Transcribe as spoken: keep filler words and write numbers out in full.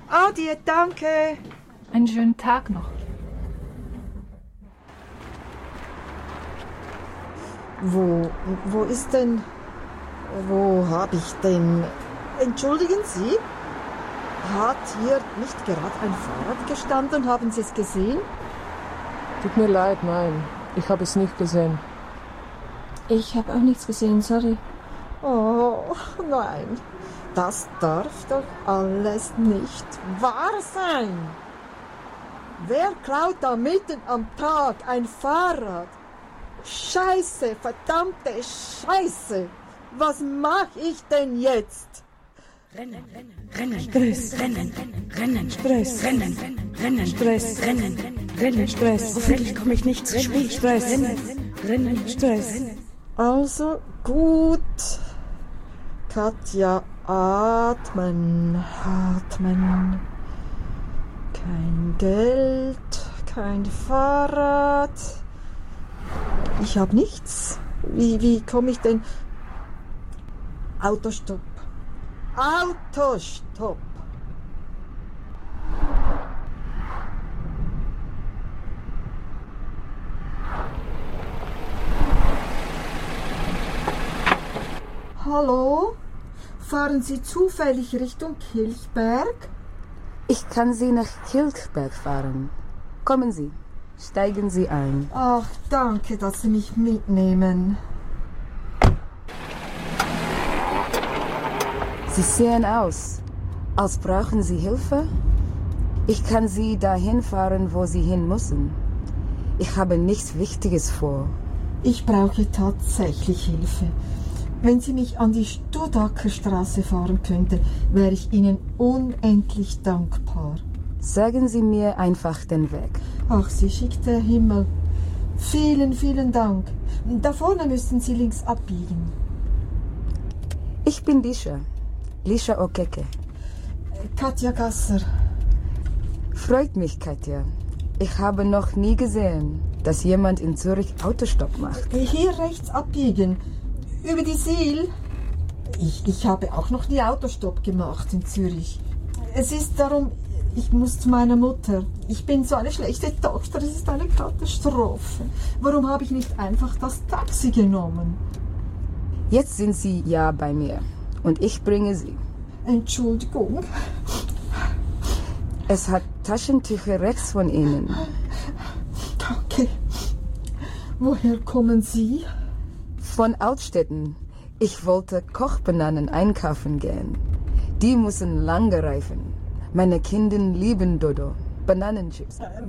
Adi, danke. Einen schönen Tag noch. Wo, wo ist denn, wo habe ich denn, entschuldigen Sie, hat hier nicht gerade ein Fahrrad gestanden? Haben Sie es gesehen? Tut mir leid, nein, ich habe es nicht gesehen. Ich habe auch nichts gesehen, sorry. Oh, nein, das darf doch alles nicht wahr sein. Wer klaut da mitten am Tag ein Fahrrad? Scheiße, verdammte Scheiße. Was mach ich denn jetzt? Rennen, rennen, Stress, rennen, rennen, Stress, rennen, rennen, Stress, rennen, rennen, Stress. Hoffentlich komme ich nicht zu spät. Stress, rennen, rennen, Stress. Also gut. Katja, atmen, atmen. Kein Geld, kein Fahrrad. Ich habe nichts. Wie, wie komme ich denn? Autostopp. Autostopp. Hallo? Fahren Sie zufällig Richtung Kilchberg? Ich kann Sie nach Kilchberg fahren. Kommen Sie, steigen Sie ein. Ach, danke, dass Sie mich mitnehmen. Sie sehen aus, als brauchen Sie Hilfe. Ich kann Sie dahin fahren, wo Sie hin müssen. Ich habe nichts Wichtiges vor. Ich brauche tatsächlich Hilfe. Wenn Sie mich an die Studaker Straße fahren könnten, wäre ich Ihnen unendlich dankbar. Sagen Sie mir einfach den Weg. Ach, Sie schickt der Himmel. Vielen, vielen Dank. Da vorne müssen Sie links abbiegen. Ich bin Lisha. Lisha Okeke. Katja Gasser. Freut mich, Katja. Ich habe noch nie gesehen, dass jemand in Zürich Autostopp macht. Hier rechts abbiegen. Über die Siel. Ich, ich habe auch noch nie Autostopp gemacht in Zürich. Es ist darum, ich muss zu meiner Mutter. Ich bin so eine schlechte Tochter, es ist eine Katastrophe. Warum habe ich nicht einfach das Taxi genommen? Jetzt sind Sie ja bei mir und ich bringe Sie. Entschuldigung. Es hat Taschentücher rechts von Ihnen. Danke. Woher kommen Sie? Von Altstetten. Ich wollte Kochbananen einkaufen gehen. Die müssen lange reifen. Meine Kinder lieben Dodo. Bananenchips.